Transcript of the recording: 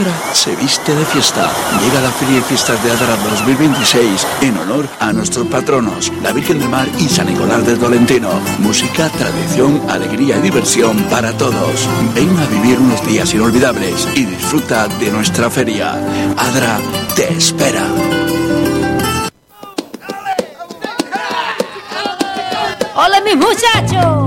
Adra se viste de fiesta. Llega la Feria de Fiestas de Adra 2026 en honor a nuestros patronos, la Virgen del Mar y San Nicolás del Tolentino. Música, tradición, alegría y diversión para todos. Ven a vivir unos días inolvidables y disfruta de nuestra feria. Adra te espera. ¡Hola, mis muchachos!